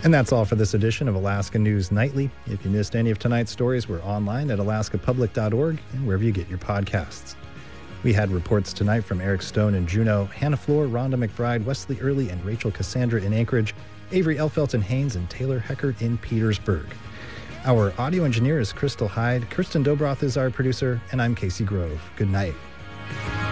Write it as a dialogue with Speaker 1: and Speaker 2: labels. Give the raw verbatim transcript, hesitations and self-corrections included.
Speaker 1: And that's all for this edition of Alaska News Nightly. If you missed any of tonight's stories, we're online at alaska public dot org and wherever you get your podcasts. We had reports tonight from Eric Stone in Juneau, Hannah Floor, Rhonda McBride, Wesley Early, and Rachel Cassandra in Anchorage, Avery Elfelt in Haines, and Taylor Heckert in Petersburg. Our audio engineer is Crystal Hyde, Kirsten Dobroth is our producer, and I'm Casey Grove. Good night.